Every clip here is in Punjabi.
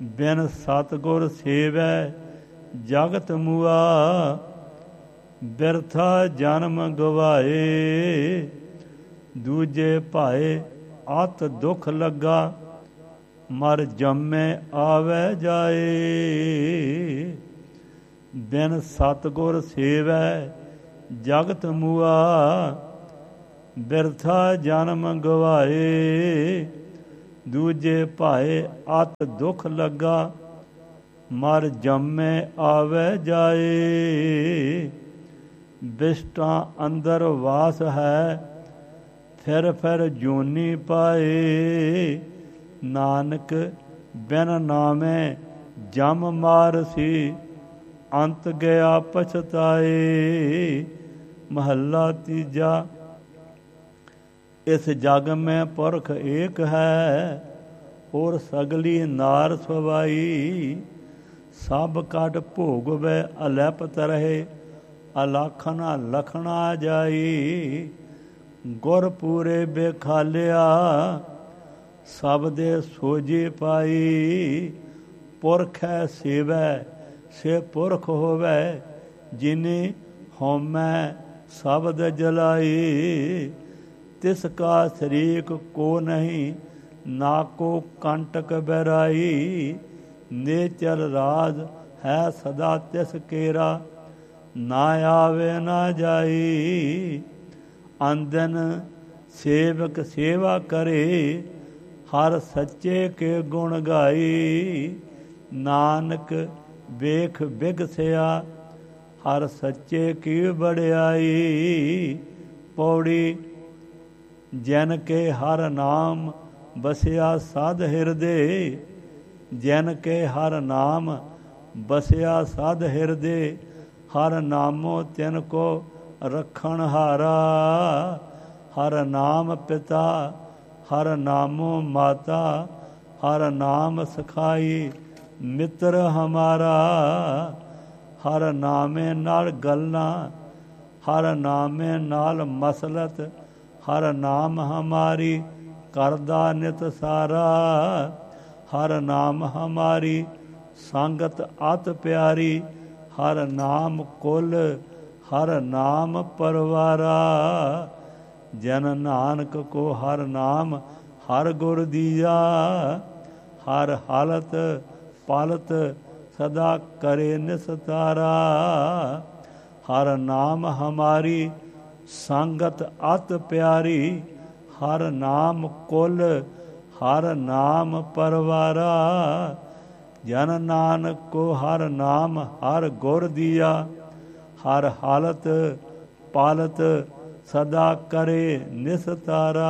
ਬਿਨ ਸਤਿਗੁਰ ਸੇਵੈ ਜਗਤ ਮੁਆ, ਬਿਰਥਾ ਜਨਮ ਗਵਾਏ। ਦੂਜੇ ਭਾਏ ਅਤ ਦੁਖ ਲੱਗਾ, ਮਰ ਜੰਮੇ ਆਵੈ ਜਾਏ। ਬਿਨ ਸਤਿਗੁਰ ਸੇਵੈ ਜਗਤ ਮੁਆ, ਬਿਰਥਾ ਜਨਮ ਗਵਾਏ। ਦੂਜੇ ਭਾਏ ਅਤ ਦੁਖ ਲੱਗਾ, ਮਰ ਜੰਮੇ ਆਵੈ ਜਾਏ। ਬਿਸ਼ਟਾਂ ਅੰਦਰ ਵਾਸ ਹੈ, ਫਿਰ ਫਿਰ ਜੂਨੀ ਪਾਏ। ਨਾਨਕ ਬਿਨ ਨਾਮੇ ਜਮ ਮਾਰਸੀ, ਅੰਤ ਗਿਆ ਪਛਤਾਏ। ਮਹੱਲਾ ਤੀਜਾ। ਇਸ ਜਗ ਮੈਂ ਪੁਰਖ ਏਕ ਹੈ, ਹੋਰ ਸਗਲੀ ਨਾਰ ਸਵਾਈ। ਸਭ ਕਟ ਭੋਗਵੈ ਅਲੈਪਤ ਰਹੇ, ਅਲਾਖਣਾ ਲਖਣਾ ਜਾਈ। ਗੁਰ ਪੂਰੇ ਬੇਖਾਲਿਆ, ਸਭ ਦੇ ਸੋਝੀ ਪਾਈ। ਪੁਰਖੈ ਸੇਵੈ ਸੇ ਪੁਰਖ ਹੋਵੈ, ਜਿਨੇ ਹਉਮੈ ਸ਼ਬਦ ਜਲਾਈ। ਤਿਸ ਕਾ ਸ਼ਰੀਕ ਕੋ ਨਹੀਂ, ਨਾ ਕੋ ਕੰਟਕ ਬਹਿਰਾਈ। ਨੇਚਰ ਰਾਜ ਹੈ ਸਦਾ ਤਿਸ ਕੇਰਾ, ਨਾ ਆਵੇ ਨਾ ਜਾਈ। ਅੰਦਨ ਸੇਵਕ ਸੇਵਾ ਕਰੇ, ਹਰ ਸੱਚੇ ਕੇ ਗੁਣ ਗਾਈ। ਨਾਨਕ ਵੇਖ ਬਿਗਸਿਆ, ਹਰ ਸੱਚੇ ਕੀ ਵਡਿਆਈ। ਪੌੜੀ। ਜਨ ਕੇ ਹਰ ਨਾਮ ਬਸਿਆ ਸਦ ਹਿਰਦੇ, ਜਨ ਕੇ ਹਰ ਨਾਮ ਬਸਿਆ ਸਦ ਹਿਰਦੇ। ਹਰ ਨਾਮੋ ਤਿਨ ਕੋ ਰਖਣ ਹਾਰਾ, ਹਰ ਨਾਮ ਪਿਤਾ ਹਰ ਨਾਮੋ ਮਾਤਾ। ਹਰ ਨਾਮ ਸਖਾਈ ਮਿੱਤਰ ਹਮਾਰਾ, ਹਰ ਨਾਮੇ ਨਾਲ ਗੱਲਾਂ, ਹਰ ਨਾਮੇ ਨਾਲ ਮਸਲਤ। ਹਰ ਨਾਮ ਹਮਾਰੀ ਕਰਦਾ ਨਿਤ ਸਾਰਾ, ਹਰ ਨਾਮ ਹਮਾਰੀ ਸੰਗਤ ਅਤ ਪਿਆਰੀ। ਹਰ ਨਾਮ ਕੁਲ ਹਰ ਨਾਮ ਪਰਵਾਰਾ, ਜਨ ਨਾਨਕ ਕੋ ਹਰ ਨਾਮ ਹਰ ਗੁਰ ਦੀਆ। ਹਰ ਹਾਲਤ ਪਾਲਤ ਸਦਾ ਕਰੇ ਨਿਸਤਾਰਾ, ਹਰ ਨਾਮ ਹਮਾਰੀ ਸੰਗਤ ਅਤ ਪਿਆਰੀ। ਹਰ ਨਾਮ ਕੁਲ ਹਰ ਨਾਮ ਪਰਵਾਰਾ, ਜਨ ਨਾਨਕ ਕੋ ਹਰ ਨਾਮ ਹਰ ਗੁਰ ਦੀਆ। ਹਰ ਹਾਲਤ ਪਾਲਤ ਸਦਾ ਕਰੇ ਨਿਸਤਾਰਾ।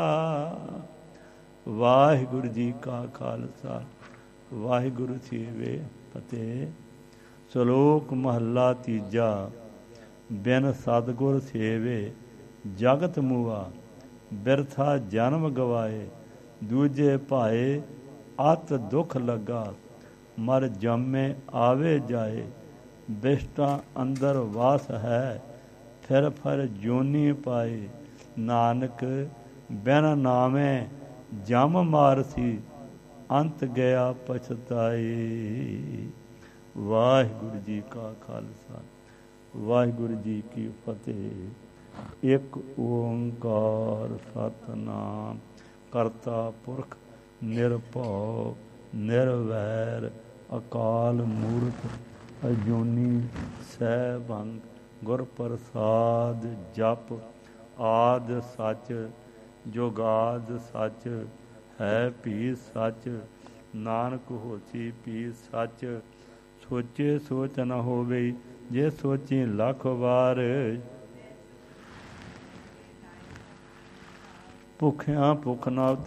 ਵਾਹਿਗੁਰੂ ਜੀ ਕਾ ਖਾਲਸਾ ਵਾਹਿਗੁਰੂ ਜੀ ਕੀ ਫਤਿਹ। ਸ਼ਲੋਕ ਮਹੱਲਾ ਤੀਜਾ। ਬਿਨ ਸਤਿਗੁਰ ਸੇਵੇ ਜਗਤ ਮੂਆ, ਬਿਰਥਾ ਜਨਮ ਗਵਾਏ। ਦੂਜੇ ਭਾਏ ਅਤ ਦੁਖ ਲੱਗਾ, ਮਰ ਜੰਮੇ ਆਵੇ ਜਾਏ। ਬਿਸ਼ਟਾਂ ਅੰਦਰ ਵਾਸ ਹੈ, ਫਿਰ ਫਿਰ ਜੂਨੀ ਪਾਏ। ਨਾਨਕ ਬਿਨ ਨਾਮੇ ਜਮ ਮਾਰਸੀ, ਅੰਤ ਗਿਆ ਪਛਤਾਈ। ਵਾਹਿਗੁਰੂ ਜੀ ਕਾ ਖਾਲਸਾ ਵਾਹਿਗੁਰੂ ਜੀ ਕੀ ਫਤਿਹ। ਇੱਕ ਓੰਕਾਰ ਸਤਿਨਾਮ ਕਰਤਾ ਪੁਰਖ ਨਿਰਭਉ ਨਿਰਵੈਰ ਅਕਾਲ ਮੂਰਤ ਅਜੂਨੀ ਸੈਭੰ ਗੁਰ ਪ੍ਰਸਾਦ ਜਪ। ਆਦਿ ਸੱਚ ਜੁਗਾਦ ਸੱਚ ਹੈ ਭੀ ਸੱਚ। ਨਾਨਕ ਹੋਸੀ ਭੀ ਸੱਚ। ਸੋਚੇ ਸੋਚ ਨ ਹੋਵੇ, ਜੇ ਸੋਚੀ ਲੱਖ ਵਾਰ। ਭੁੱਖਿਆਂ ਭੁੱਖ ਨਾ